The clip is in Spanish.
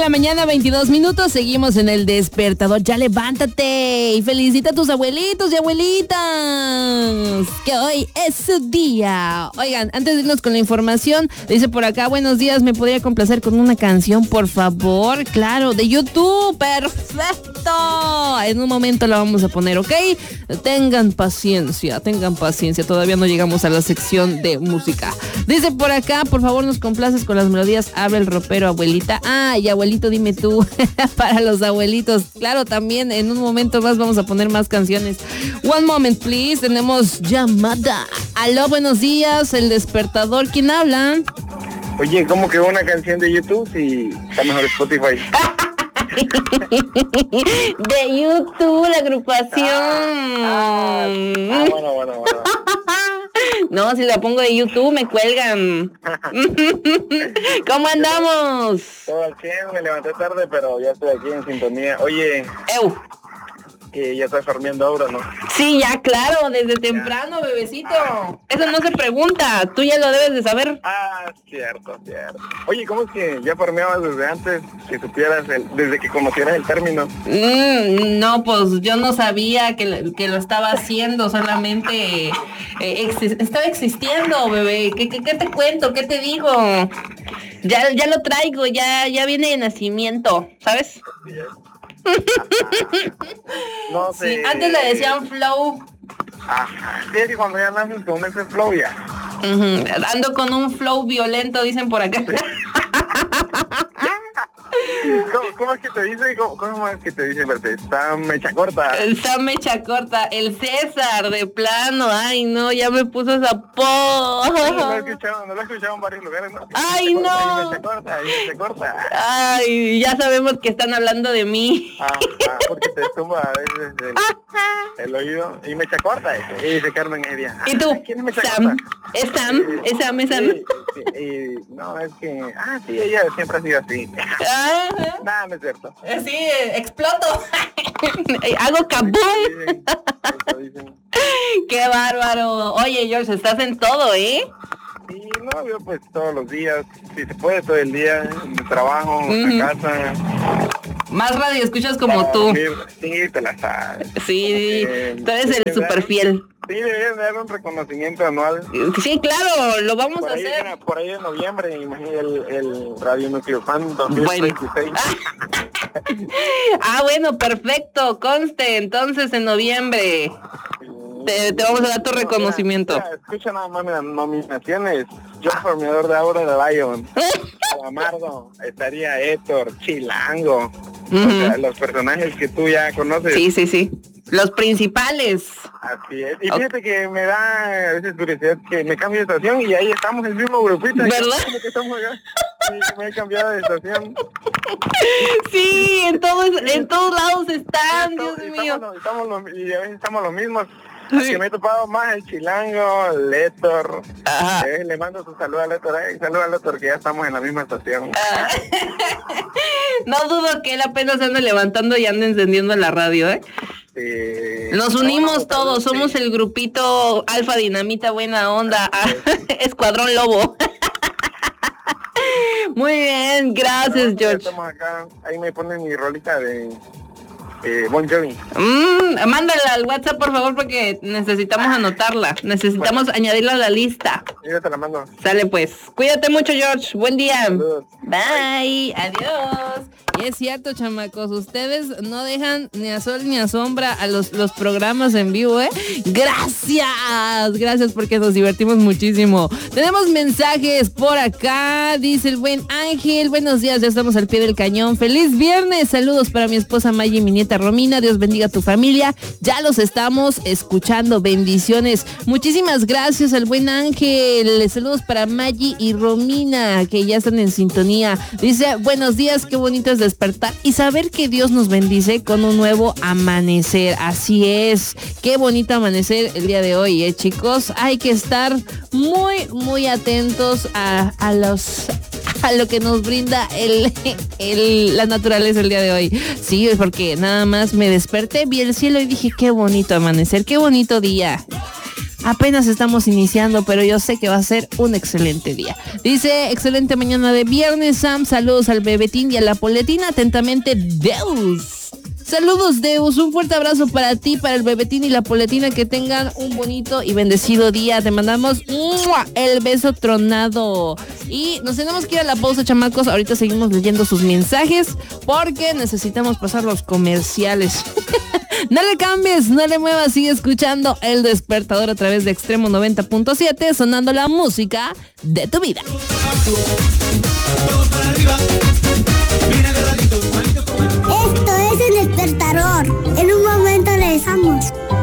la mañana, 22 minutos. Seguimos en el despertador. Ya levántate y felicita a tus abuelitos y abuelitas, que hoy es su día. Oigan, antes de irnos con la información, dice por acá, buenos días, ¿me podría complacer con una canción, por favor? Claro, de YouTube. Perfecto. En un momento la vamos a poner, ¿ok? Tengan paciencia. Todavía no llegamos a la sección de música. Dice por acá, por favor, nos complaces con las melodías Abre el ropero, abuelita. Ah, y abuelito, dime tú. Para los abuelitos. Claro, también en un momento más vamos a poner más canciones. One moment, please. Tenemos llamada. Aló, buenos días. El despertador. ¿Quién habla? Oye, ¿cómo que una canción de YouTube si está mejor Spotify? De YouTube, la agrupación. Bueno. No, si la pongo de YouTube me cuelgan. ¿Cómo andamos? Todo al 100, me levanté tarde, pero ya estoy aquí en sintonía. Oye, que ya estás farmeando ahora, ¿no? Sí, ya, claro, desde temprano, bebecito. Eso no se pregunta, tú ya lo debes de saber. Ah, cierto. Oye, ¿cómo es que ya farmeabas desde antes que supieras, desde que conocieras el término? No, pues yo no sabía que lo estaba haciendo, solamente estaba existiendo, bebé. ¿Qué te cuento? ¿Qué te digo? Ya lo traigo, ya viene de nacimiento, ¿sabes? No sé. Sí, antes le decían flow. Ajá, sí, es que cuando ya naces con ese flow ya. Ando con un flow violento, dicen por acá. ¿Cómo es que te dice? ¿Cómo es que te dice? Está mecha corta. Está mecha corta. El César, de plano. Ay, no, ya me puso esa po. No lo he escuchado en varios lugares, ¿no? Ay, no. Mecha corta. Ay, ya sabemos que están hablando de mí. Porque te tumba a veces el oído. Y mecha corta. Y dice Carmen Heredia. ¿Y tú? ¿Quién es mecha Sam. corta? ¿Es Sam? ¿Es Sam? Sí, no, es que... sí, ella siempre ha sido así. Nada, no es cierto. Sí, exploto. Hago kaboom. Qué bárbaro. Oye, George, estás en todo, ¿eh? Sí, no, yo pues todos los días, si se puede todo el día, en mi trabajo, en la casa. Más radio escuchas como tú. Sí, te la sabes. Sí, tú eres el super fiel. Sí, deberían dar un reconocimiento anual. Sí, claro, lo vamos a hacer. Por ahí en noviembre, imagínate el Radio Núcleo Fan 2026. Bueno, perfecto, conste, entonces en noviembre te vamos a dar tu reconocimiento. Escucha nada más las nominaciones. Yo, formidor de Aura de Lion, Calamardo, estaría Héctor, Chilango, o sea, los personajes que tú ya conoces. Sí. Los principales. Así es. Y fíjate que me da a veces curiosidad que me cambio de estación y ahí estamos en el mismo grupito. ¿Verdad? Que estamos acá. Sí, me he cambiado de estación. Sí, en todos lados están, Dios mío. Y a veces estamos los mismos. Sí. Que me he topado más el Chilango, el Héctor. Le mando su saludo al Héctor. Saludo al Héctor, que ya estamos en la misma estación. No dudo que él apenas anda levantando y anda encendiendo la radio, ¿eh? Nos unimos todos, somos el grupito Alfa Dinamita Buena Onda, Escuadrón Lobo. Muy bien, gracias, George. Estamos acá, ahí me ponen mi rolita de Bon Jovi. Mándala al WhatsApp, por favor, porque necesitamos anotarla. Necesitamos añadirla a la lista. Yo te la mando. Sale pues. Cuídate mucho, George. Buen día. Saludos. Bye. Adiós. Y es cierto, chamacos, ustedes no dejan ni a sol ni a sombra a los programas en vivo, ¿eh? Gracias porque nos divertimos muchísimo. Tenemos mensajes por acá, dice el buen Ángel, buenos días, ya estamos al pie del cañón, feliz viernes, saludos para mi esposa Maggie y mi nieta Romina, Dios bendiga a tu familia, ya los estamos escuchando, bendiciones, muchísimas gracias al buen Ángel, saludos para Maggie y Romina, que ya están en sintonía, dice, buenos días, qué bonito es despertar y saber que Dios nos bendice con un nuevo amanecer. Así es, qué bonito amanecer el día de hoy, chicos. Hay que estar muy, muy atentos a lo que nos brinda la naturaleza el día de hoy. Sí, porque nada más me desperté, vi el cielo y dije, qué bonito amanecer, qué bonito día. Apenas estamos iniciando, pero yo sé que va a ser un excelente día. Dice, excelente mañana de viernes, Sam. Saludos al Bebetín y a la Poletina. Atentamente, Deus. Saludos, Deus. Un fuerte abrazo para ti, para el Bebetín y la Poletina. Que tengan un bonito y bendecido día. Te mandamos el beso tronado. Y nos tenemos que ir a la pausa, chamacos. Ahorita seguimos leyendo sus mensajes porque necesitamos pasar los comerciales. No le cambies, no le muevas, sigue escuchando El Despertador a través de Extremo 90.7, sonando la música de tu vida. Esto es El Despertador. En un momento regresamos.